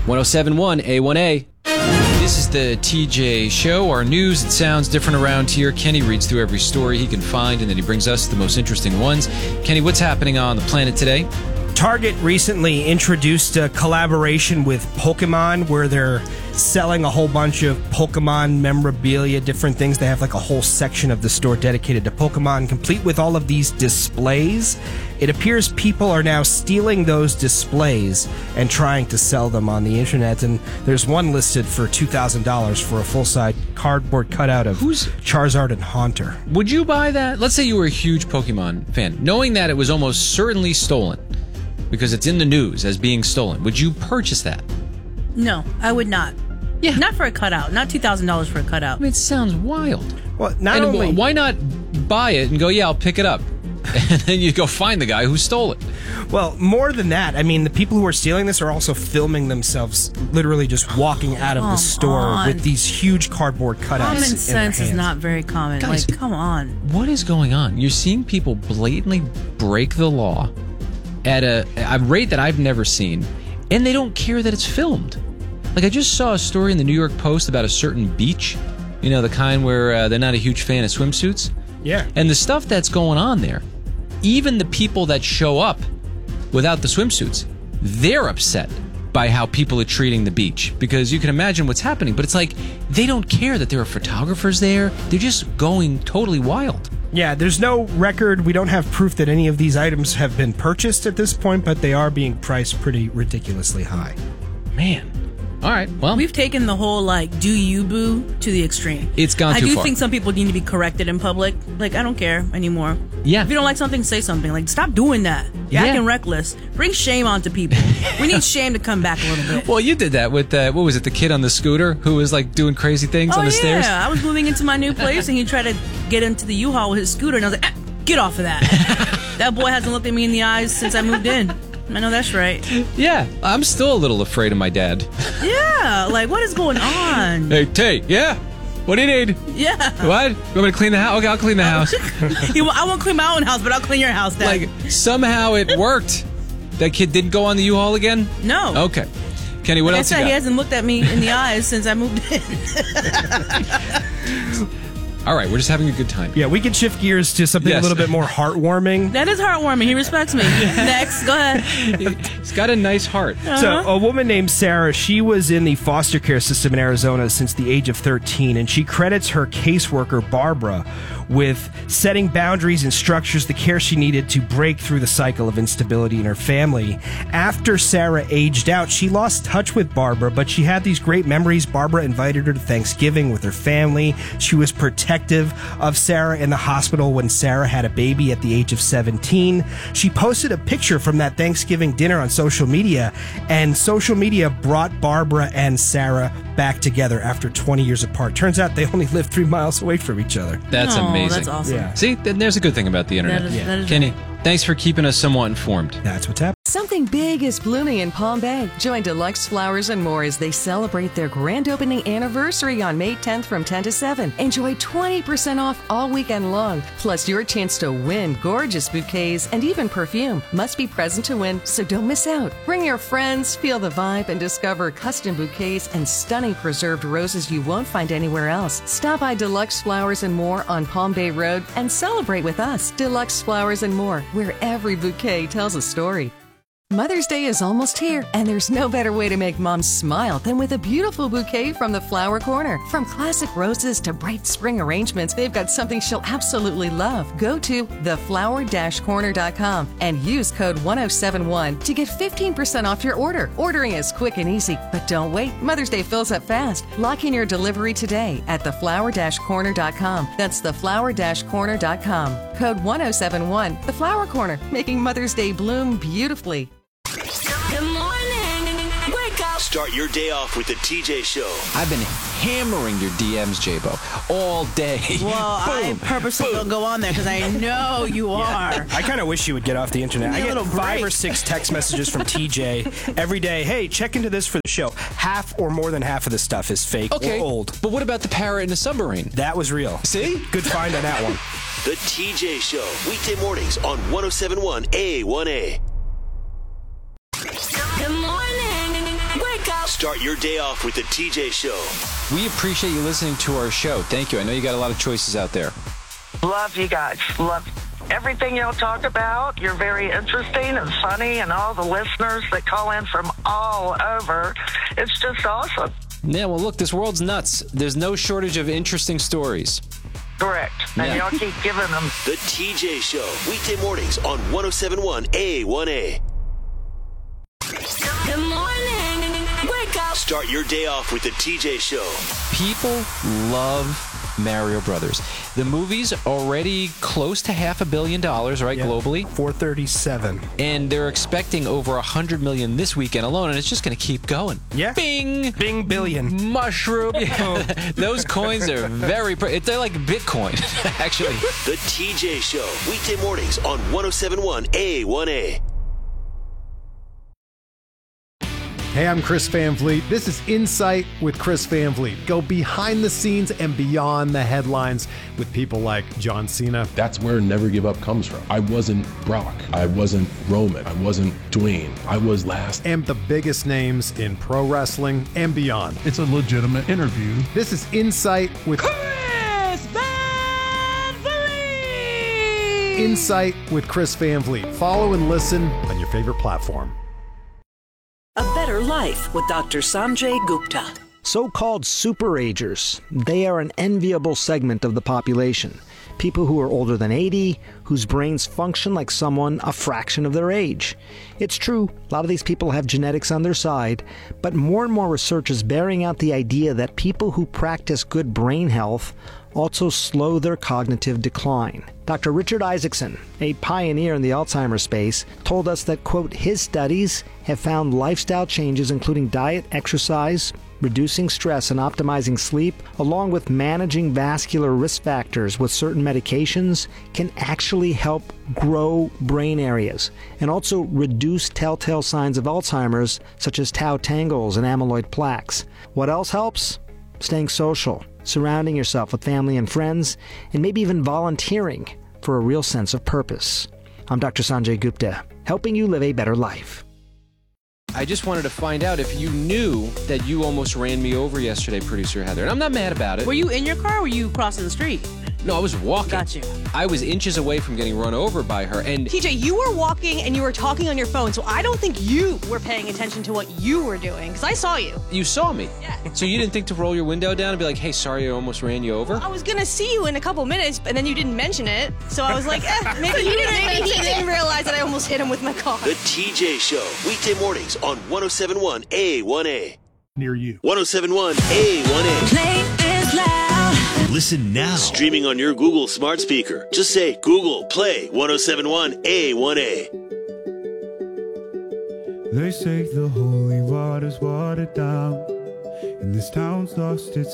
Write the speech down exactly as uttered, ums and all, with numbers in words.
one oh seven point one A one A. This is the T J Show. Our news, it sounds different around here. Kenny reads through every story he can find, and then he brings us the most interesting ones. Kenny, what's happening on the planet today? Target recently introduced a collaboration with Pokemon where they're selling a whole bunch of Pokemon memorabilia, different things. They have like a whole section of the store dedicated to Pokemon, complete with all of these displays. It appears people are now stealing those displays and trying to sell them on the internet. And there's one listed for two thousand dollars for a full-size cardboard cutout of Who's Charizard and Haunter. Would you buy that? Let's say you were a huge Pokemon fan, knowing that it was almost certainly stolen because it's in the news as being stolen. Would you purchase that? No, I would not. Yeah. Not for a cutout. Not two thousand dollars for a cutout. I mean, it sounds wild. Well, not and only... why not buy it and go, yeah, I'll pick it up. And then you go find the guy who stole it. Well, more than that, I mean, the people who are stealing this are also filming themselves literally just walking out of the Come store on. with these huge cardboard cutouts. Common in their sense is hands. not very common. Guys, like, come on. What is going on? You're seeing people blatantly break the law at a, a rate that I've never seen, and they don't care that it's filmed. Like, I just saw a story in the New York Post about a certain beach, you know, the kind where uh, they're not a huge fan of swimsuits. Yeah. And the stuff that's going on there, even the people that show up without the swimsuits, they're upset by how people are treating the beach, because you can imagine what's happening, but it's like they don't care that there are photographers there. They're just going totally wild. Yeah, there's no record. We don't have proof that any of these items have been purchased at this point, but they are being priced pretty ridiculously high. Man. All right, well, We've taken the whole, like, do you boo to the extreme. It's gone I too do far. think some people need to be corrected in public. Like, I don't care anymore. Yeah. If you don't like something, say something. Like, stop doing that. You're Yeah. acting reckless. Bring shame onto people. We need shame to come back a little bit. well, you did that with, uh, what was it, the kid on the scooter who was, like, doing crazy things oh, on the yeah. stairs? I was moving into my new place, and he tried to get into the U-Haul with his scooter, and I was like, ah, get off of that. That boy hasn't looked at me in the eyes since I moved in. I know that's right. Yeah, I'm still a little afraid of my dad. Yeah, like, what is going on? Hey, Tate, yeah? What do you need? Yeah. What? You want me to clean the house? Okay, I'll clean the house. You, I won't clean my own house, but I'll clean your house, Dad. Like, somehow it worked. That kid didn't go on the U-Haul again? No. Okay. Kenny, what Like I else said, you he got? hasn't looked at me in the eyes since I moved in. All right, we're just having a good time. Yeah, we can shift gears to something Yes. a little bit more heartwarming. That is heartwarming. He respects me. Next, go ahead. He's got a nice heart. So, a woman named Sarah, she was in the foster care system in Arizona since the age of thirteen, and she credits her caseworker, Barbara, with setting boundaries and structures the care she needed to break through the cycle of instability in her family. After Sarah aged out, she lost touch with Barbara, but she had these great memories. Barbara invited her to Thanksgiving with her family. She was protective of Sarah in the hospital when Sarah had a baby at the age of seventeen. She posted a picture from that Thanksgiving dinner on social media, and social media brought Barbara and Sarah back together after twenty years apart. Turns out they only lived three miles away from each other. That's Aw, amazing. that's awesome. Yeah. See, then there's a good thing about the internet. That is- that is Kenny, right. thanks for keeping us somewhat informed. That's what's happening. Something big is blooming in Palm Bay. Join Deluxe Flowers and More as they celebrate their grand opening anniversary on May tenth from ten to seven. Enjoy twenty percent off all weekend long, plus your chance to win gorgeous bouquets and even perfume. Must be present to win, so don't miss out. Bring your friends, feel the vibe, and discover custom bouquets and stunning preserved roses you won't find anywhere else. Stop by Deluxe Flowers and More on Palm Bay Road and celebrate with us. Deluxe Flowers and More, where every bouquet tells a story. Mother's Day is almost here, and there's no better way to make mom smile than with a beautiful bouquet from the Flower Corner. From classic roses to bright spring arrangements, they've got something she'll absolutely love. Go to the flower dash corner dot com and use code one oh seven one to get fifteen percent off your order. Ordering is quick and easy, but don't wait. Mother's Day fills up fast. Lock in your delivery today at the flower dash corner dot com. That's the flower dash corner dot com. Code one oh seven one. The Flower Corner, making Mother's Day bloom beautifully. Good morning. Wake up. Start your day off with the T J Show. I've been hammering your D Ms, J-Bo, all day. Well, I purposely don't go on there because I know you are. I kind of wish you would get off the internet. Give me I a get little five break. or six text messages from T J every day. Hey, check into this for the show. Half or more than half of the stuff is fake Okay, or old. but what about the parrot in the submarine? That was real. See? Good find on that one. The T J Show. Weekday mornings on one oh seven point one A one A. Good morning. Wake up. Start your day off with the T J Show. We appreciate you listening to our show. Thank you. I know you got a lot of choices out there. Love you guys. Love everything y'all talk about. You're very interesting and funny, and all the listeners that call in from all over. It's just awesome. Yeah, well, look, this world's nuts. There's no shortage of interesting stories. Correct. And Yeah. y'all keep giving them. The T J Show, weekday mornings on one oh seven point one A one A. Good morning. Wake up. Start your day off with the T J Show. People love Mario Brothers. The movie's already close to half a billion dollars, right, Yeah. globally? four thirty-seven. And they're expecting over one hundred million this weekend alone, and it's just going to keep going. Yeah. Bing! Bing billion. Mushroom. Yeah. Those coins are very... Pre- they're like Bitcoin, actually. The T J Show, weekday mornings on one oh seven point one A one A. Hey, I'm Chris Van Vliet. This is Insight with Chris Van Vliet. Go behind the scenes and beyond the headlines with people like John Cena. That's where Never Give Up comes from. I wasn't Brock. I wasn't Roman. I wasn't Dwayne. I was last. And the biggest names in pro wrestling and beyond. It's a legitimate interview. This is Insight with Chris Van Vliet! Insight with Chris Van Vliet. Follow and listen on your favorite platform. A Better Life with Doctor Sanjay Gupta. So-called superagers. They are an enviable segment of the population. People who are older than eighty, whose brains function like someone a fraction of their age. It's true, a lot of these people have genetics on their side, but more and more research is bearing out the idea that people who practice good brain health also slow their cognitive decline. Doctor Richard Isaacson, a pioneer in the Alzheimer's space, told us that, quote, his studies have found lifestyle changes including diet, exercise, reducing stress and optimizing sleep, along with managing vascular risk factors with certain medications, can actually help grow brain areas and also reduce telltale signs of Alzheimer's such as tau tangles and amyloid plaques. What else helps? Staying social, surrounding yourself with family and friends, and maybe even volunteering for a real sense of purpose. I'm Doctor Sanjay Gupta, helping you live a better life. I just wanted to find out if you knew that you almost ran me over yesterday, producer Heather. And I'm not mad about it. Were you in your car or were you crossing the street? No, I was walking. Got you. I was inches away from getting run over by her. And T J, you were walking and you were talking on your phone, so I don't think you were paying attention to what you were doing, because I saw you. you saw me. Yeah. So you didn't think to roll your window down and be like, hey, sorry, I almost ran you over? I was gonna see you in a couple minutes, and then you didn't mention it, so I was like, eh, maybe, you didn't, maybe he didn't realize that I almost hit him with my car. The T J Show, weekday mornings on one oh seven point one A one A. Near you. one oh seven point one A one A. Play is loud. Listen now. Streaming on your Google smart speaker. Just say Google Play one oh seven point one A one A. They say the holy water's watered down, and this town's lost its